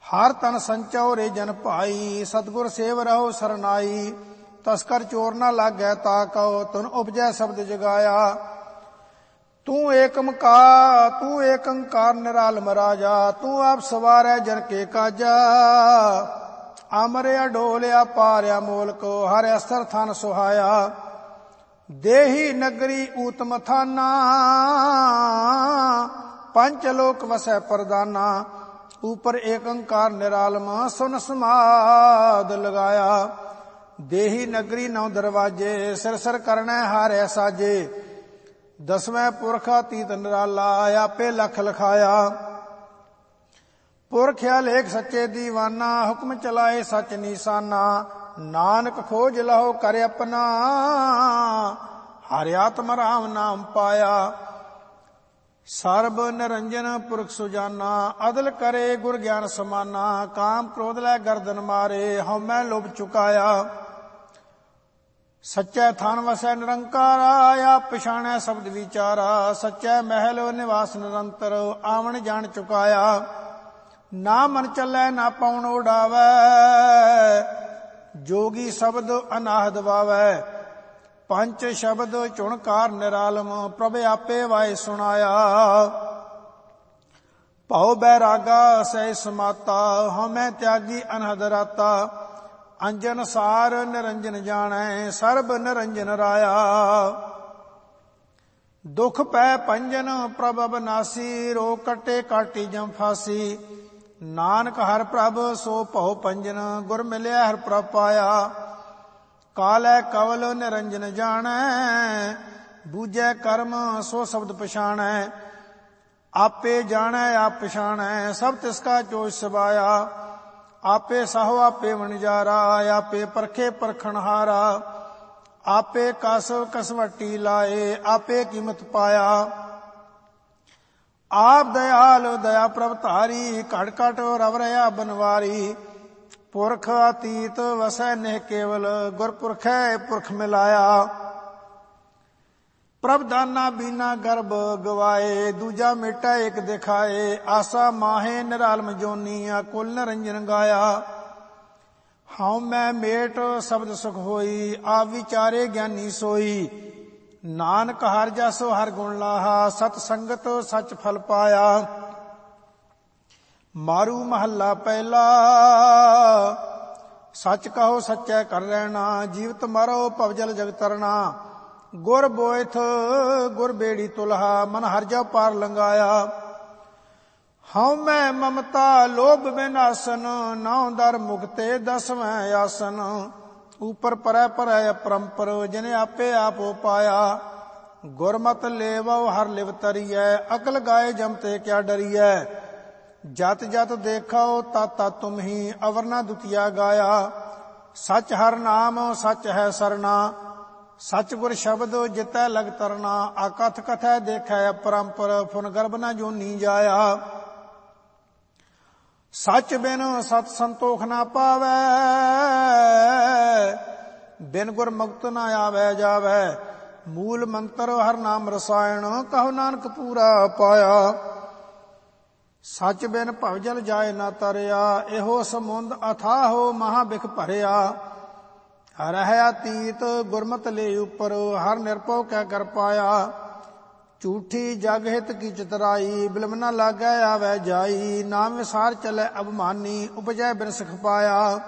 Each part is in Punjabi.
ਹਰ ਤਨ ਸੰਚੋ ਰੇ ਜਨ ਭਾਈ, ਸਤਿਗੁਰ ਸੇਵ ਰਹੋ ਸਰਨਾਈ। ਤਸਕਰ ਚੋਰ ਨਾ ਲਾਗੈ ਤਾ ਕਉ, ਤੁਨ ਉਪਜੈ ਸ਼ਬਦ ਜਗਾਇਆ। ਤੂੰ ਏਕ ਓੰਕਾਰ ਨਿਰਾਲਮ ਰਾਜਾ, ਤੂੰ ਆਪ ਸਵਾਰੈ ਜਨ ਕੇ ਕਾਜਾ। ਅਮਰਿਆ ਡੋਲਿਆ ਪਾਰਿਆ ਮੋਲਕ, ਹਰਿ ਅਸਥਰ ਥਨ ਸੁਹਾਇਆ। ਦੇਹੀ ਨਗਰੀ ਊਤਮ ਥਾਨਾ, ਪੰਚ ਲੋਕ ਵਸੈ ਪ੍ਰਦਾਨਾ। ਊਪਰ ਏਕ ਓੰਕਾਰ ਨਿਰਾਲਮ, ਸੁਨ ਸਮਾਧ ਲਗਾਇਆ। ਦੇਹੀ ਨਗਰੀ ਨੌ ਦਰਵਾਜੇ, ਸਿਰ ਸਿਰ ਕਰਨੈ ਹਾਰੈ ਸਾਜੇ। ਦਸਵੇਂ ਪੁਰਖ ਅਤੀਤ ਨਿਰਾਲਾ, ਆਪੇ ਲਖ ਲਖਾਇਆ। ਪੁਰਖ ਲੇਖ ਸੱਚੇ ਦੀਵਾਨਾ, ਹੁਕਮ ਚਲਾਏ ਸਚ ਨੀਸਾਨਾ। ਨਾਨਕ ਖੋਜ ਲਹੋ ਕਰ ਆਪਣਾ, ਹਰਿ ਆਤਮ ਰਾਮ ਨਾਮ ਪਾਇਆ। ਸਰਬ ਨਿਰੰਜਨ ਪੁਰਖ ਸੁਜਾਨਾ, ਅਦਲ ਕਰੇ ਗੁਰ ਗਿਆਨ ਸਮਾਨਾ। ਕਾਮ ਕ੍ਰੋਧ ਲੈ ਗਰਦਨ ਮਾਰੇ, ਹਉਮੈ ਲੋਭ ਚੁਕਾਇਆ। ਸੱਚੈ ਥਾਨ ਵਸੈ ਨਿਰੰਕਾਰਾ, ਆਪ ਪਛਾਣੈ ਸ਼ਬਦ ਵਿਚਾਰਾ। ਸੱਚੈ ਮਹਿਲ ਨਿਵਾਸ ਨਿਰੰਤਰ, ਆਵਣ ਜਾਣ ਚੁਕਾਇਆ। ਨਾ ਮਨ ਚੱਲੈ ਨਾ ਪਉਣ ਉਡਾਵੈ, ਜੋਗੀ ਸ਼ਬਦ ਅਨਾਹਦ ਵਾਵੈ। ਪੰਚ ਸ਼ਬਦ ਚੁਣਕਾਰ ਨਿਰਾਲਮ, ਪ੍ਰਭ ਆਪੇ ਵਾਏ ਸੁਣਾਇਆ। ਭਉ ਬੈਰਾਗਾ ਸਹਿ ਸਮਾਤਾ, ਹਉਮੈ ਤਿਆਗੀ ਅਨਹਦ ਰਾਤਾ। ਅੰਜਨ ਸਾਰ ਨਿਰੰਜਨ ਜਾਣੈ, ਸਰਬ ਨਿਰੰਜਨ ਰਾਇਆ। ਦੁਖ ਪੈ ਪੰਜਨ ਪ੍ਰਭ ਅਬਨਾਸੀ, ਰੋਗ ਕੱਟੇ ਕਾਟੀ ਜਮ ਫਾਸੀ। ਨਾਨਕ ਹਰਿ ਪ੍ਰਭ ਸੋ ਭਉ ਪੰਜਨ, ਗੁਰ ਮਿਲਿਆ ਹਰਿ ਪ੍ਰਭ ਪਾਇਆ। ਕਾਲੈ ਕਵਲ ਨਿਰੰਜਨ ਜਾਣੈ, ਬੂਝੈ ਕਰਮ ਸੋ ਸ਼ਬਦ ਪਛਾਣੈ। ਆਪੇ ਜਾਣੈ ਆਪ ਪਛਾਣੈ, ਸਭ ਤਿਸ ਕਾ ਚੋਜ ਸਬਾਇਆ। ਆਪੇ ਸਾਹੋ ਆਪੇ ਵਣਜਾਰਾ, ਆਪੇ ਪਰਖੇ ਪਰਖਣਹਾਰਾ। ਆਪੇ ਕਸ ਕਸਵੱਟੀ ਲਾਏ, ਆਪੇ ਕੀਮਤ ਪਾਇਆ। ਆਪ ਦਇਆਲ ਦਇਆ ਪ੍ਰਭ ਧਾਰੀ, ਘਟ ਘਟ ਰਵ ਰਹਾ ਬਨਵਾਰੀ। ਪੁਰਖ ਅਤੀਤ ਵਸੈ ਨਿਹ ਕੇਵਲ, ਗੁਰ ਪੁਰਖੈ ਪੁਰਖ ਮਿਲਾਇਆ। ਪ੍ਰਭ ਦਾਨਾ ਬੀਨਾ ਗਰਭ ਗਵਾਏ, ਦੂਜਾ ਮੇਟਾ ਏਕ ਦਿਖਾਏ। ਆਸਾ ਮਾਹੇ ਨਿਰਾਲਮ ਜੋਨੀ, ਕੁਲ ਨਿਰੰਜਨ ਗਾਇਆ। ਹਉ ਮੈਂ ਮੇਟ ਸ਼ਬਦ ਸੁਖ ਹੋਈ, ਆਪ ਵਿਚਾਰੇ ਗਿਆਨੀ ਸੋਈ। ਨਾਨਕ ਹਰਿ ਜਸੁ ਹਰਿ ਗੁਣ ਲਾਹਾ, ਸਤ ਸੰਗਤ ਸਚ ਫਲ ਪਾਇਆ। ਮਾਰੂ ਮਹੱਲਾ ਪਹਿਲਾ, ਸਚ ਕਹੋ ਸੱਚੈ ਕਰ ਰਹਿਣਾ। ਜੀਵਤ ਮਰੋ ਭਵਜਲ ਜਗ ਤਰਨਾ, ਗੁਰ ਬੋਇਥ ਗੁਰ ਬੇੜੀ ਤੁਲਹਾ। ਮਨ ਹਰਿ ਜਉ ਪਾਰ ਲੰਘਾਇਆ। ਹਉ ਮੈਂ ਮਮਤਾ ਲੋਭ ਬਿਨਾਸਨ, ਨਾਉ ਦਰ ਮੁਕਤੇ ਦਸਵੇਂ ਆਸਨ। ਉਪਰ ਪਰੈ ਪਰੈ ਅਪਰੰਪਰ, ਜਿਨੇ ਆਪੇ ਆਪ ਉਪਾਇਆ। ਗੁਰਮਤਿ ਲੇਵਉ ਹਰ ਲਿਵ ਤਰੀਐ, ਅਕਲ ਗਾਏ ਜਮ ਤੇ ਕਿਆ ਡਰੀਐ। ਜਤ ਜਤ ਦੇਖੋ ਤਤ ਤਤ ਤੁਮ ਹੀ, ਅਵਰ ਨਾ ਦੁਤੀਆ ਗਾਇਆ। ਸਚ ਹਰ ਨਾਮ ਸਚ ਹੈ ਸਰਨਾ, ਸਚ ਗੁਰ ਸ਼ਬਦ ਜਿਤੈ ਲਗ ਤਰਨਾ। ਆਕਥ ਕਥੈ ਦੇਖੈ ਅਪਰੰਪਰ, ਫੁਨ ਗਰਭ ਨਾ ਜੋਨੀ ਜਾਇਆ। ਸਚ ਬਿਨ ਸਤ ਸੰਤੋਖ ਨਾ ਪਾਵੈ, ਬਿਨ ਗੁਰ ਮੁਕਤ ਨਾ ਆਵੈ ਜਾਵੈ। ਮੂਲ ਮੰਤਰ ਹਰ ਨਾਮ ਰਸਾਇਣ, ਕਹੋ ਨਾਨਕ ਪੂਰਾ ਪਾਇਆ। ਸਚ ਬਿਨ ਭਵਜਲ ਜਾਏ ਨਾ ਤਰਿਆ, ਇਹੋ ਸਮੁੰਦ ਅਥਾਹੋ ਮਹਾ ਬਿਖ ਭਰਿਆ। ਰਹਿ ਅਤੀਤ ਗੁਰਮਤਿ ਲੈ ਉਪਰ, ਹਰ ਨਿਰਭਉ ਕੈ ਕਰ ਪਾਇਆ। ਝੂਠੀ ਜਗ ਹਿਤ ਕੀ ਚਤਰਾਈ, ਬਿਲਮ ਨਾ ਲਾਗੈ ਆਵੈ ਜਾਈ। ਨਾਮ ਵਿਸਾਰ ਚਲੈ ਅਭਮਾਨੀ, ਉਪਜੈ ਬਿਨ ਸਿਖ ਪਾਇਆ।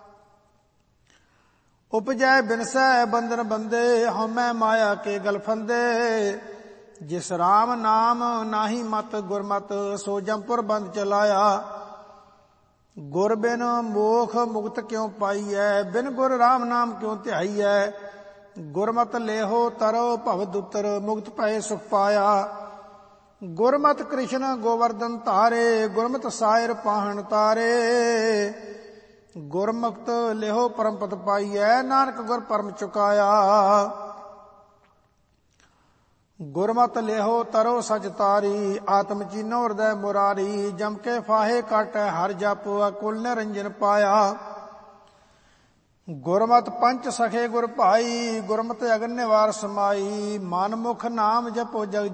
ਉਪਜੈ ਬਿਨਸੈ ਬੰਧਨ ਬੰਦੇ, ਹਉਮੈ ਮਾਇਆ ਕੇ ਗਲ ਫੰਦੇ। ਜਿਸ ਰਾਮ ਨਾਮ ਨਾਹੀ ਮਤ ਗੁਰਮਤਿ, ਸੋ ਜਮਪੁਰ ਬੰਦ ਚਲਾਇਆ। ਗੁਰ ਬਿਨ ਮੋਖ ਮੁਕਤ ਕਿਉ ਪਾਈਐ, ਬਿਨ ਗੁਰ ਰਾਮ ਨਾਮ ਕਿਉ ਧਿਆਈਐ। ਗੁਰਮਤਿ ਲੇਹੋ ਤਰੋ ਭਵ ਦੁਤਰ, ਮੁਕਤ ਭਏ ਸੁਖ ਪਾਇਆ। ਗੁਰਮਤਿ ਕ੍ਰਿਸ਼ਨ ਗੋਵਰਧਨ ਧਾਰੇ, ਗੁਰਮਤਿ ਸਾਇਰ ਪਾਹਣ ਤਾਰੇ। ਗੁਰਮੁਖਤ ਲਿਹੋ ਪਰਮ ਪਦ ਪਾਈਐ, ਨਾਨਕ ਗੁਰ ਪਰਮ ਚੁਕਾਇਆ। ਗੁਰਮਤਿ ਲਿਹੋ ਤਰੋ ਸਚ ਤਾਰੀ, ਆਤਮ ਚੀਨੋ ਹਿਰਦੈ ਮੁਰਾਰੀ। ਜਮ ਕੇ ਫਾਹੇ ਕਾਟੈ ਹਰਿ ਜਪ, ਕੁਲ ਨਿਰੰਜਨ ਪਾਇਆ। ਗੁਰਮਤਿ ਪੰਚ ਸਖੇ ਗੁਰ ਭਾਈ, ਗੁਰਮਤਿ ਅਗਨ ਨਿਵਾਰ ਸਮਾਈ। ਮਨ ਮੁਖ ਨਾਮ ਜਪੋ ਜਗ